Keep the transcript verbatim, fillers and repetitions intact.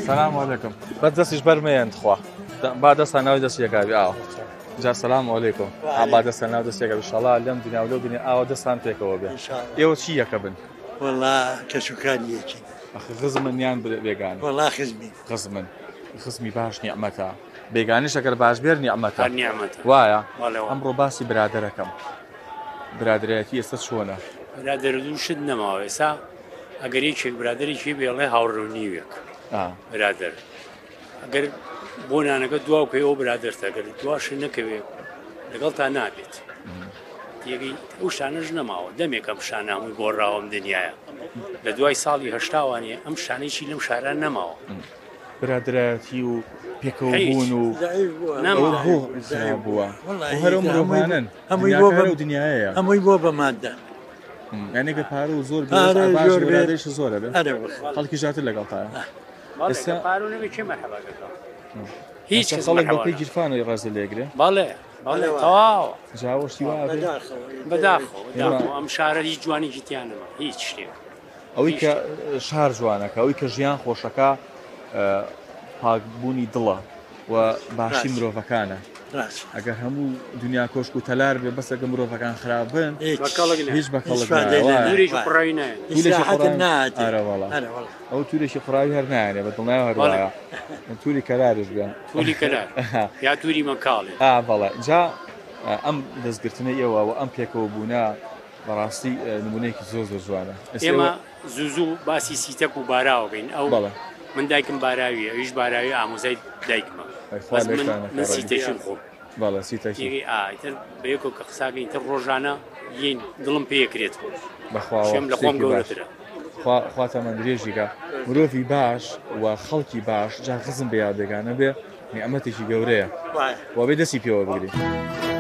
سلام علیکم بەس دەستیش بەرمەیەن خوا با دەستان ناوی دەستیەکاوی ئاوە جا سلام علیکم با دەستان ناو دەستێکەوی ئینشاڵڵا لەم دنیا و لەو دنیا ئاوە دەستان پێکەوە بێ ئێوە چی یەکە بن والله کەسوکاری یەکی خزمن یان بێگان والله خزمی خزمن خزمی باش نیعمەتە بێگانیش ئەگەر باش بێر نیعمەتە نیعمەتە وایە ئەمڕۆ باسی برادەرەکەم برادرایەتی ئێستا چۆنە برادر دووشت نەماوە ئێستا ئەگەر یەکێک برادێکی بێڵێ هاوڕێنیوێک برادر ئەگەر بۆ نانەکە دواوکەی ئەو برادرتە گەر دواشە نەکەوێت لەگەڵ تا نابێت یەکی ئەو شانەش نەماوە دەمێکم شانە هەمووی گۆڕاوەم دنیاە لە دوای ساڵی هەشتاوانێ ئەم شانێکی لەم شاران نەماوە برادرایەتی و پێکەوە بوون و بووە هەرو مرۆڤانن هەمووی دنیاەیە هەمووی بۆ بە مادە یانێکە پارە و زۆر برادێش زۆرە بێ خەڵکی ژاتر لەگەڵ تاە ئێستا پارونەوێ چێ مەرحەباکەکە هیچ خەڵک بەڵی گیرفانەوەی ڕازە لێگرێ بەڵێ بەڵێ تەواو جاوەشتی وا بەداخۆ ئەم شارە هیچ جوانێکی تیانەما هیچ شتێک ئەوەی کە شار جوانەکە ئەوەی کە ژیان خۆشەکە پاکبوونی دڵە و باشی مرۆڤەکانە ئەگەر هەموو دنیا کۆشک و تەلار بێ بەسەکە مرۆڤەکان خراپن هیچ بەکەڵک ئەو تورێکی قڕاوی هەر نایانێ بە دڵناوە هەروایە تووری کەلارش بێن تووری کەلار یا تووری مەکاڵێ بەڵێ جا ئەم دەستگرتنە ئێوە و ئەم پێکەوە بوونا بەڕاستی نمونەیەکی زۆر زۆر جوانە ئێمە زوو زوو باسی سیتەک و باراوەکەین ئەو من دایکم باراویە ئەویش باراوی ئامۆزای دایکمە من سیتەشم خۆم بەڵێ سیتەکی ئایتر بەیەکۆ کە قساکەین تر ڕۆژانە یین دڵم پێکرێت بەخواوەم لە خۆم گەورەترە خواتەمان درێژیکە مرۆڤی باش و خەڵکی باش جا خزم بە یاد بێگانە بێ نیعمەتێکی گەورەیە وابێ دەستی پێوە بگرین